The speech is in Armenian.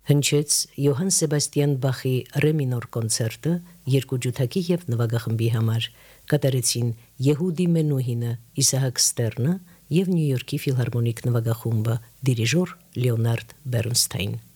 Հնչեց Յոհան Սեբաստիան Բախի ռե մինոր կոնցերտը երկու ջութակի եւ նվագախմբի համար, կատարեցին Եհուդի Մենուհինը, Իսահակ Ստերնը եւ Նյու Յորքի ֆիլհարմոնիկ նվագախումբը, դիրիժոր Լեոնարդ Բեռնստայն։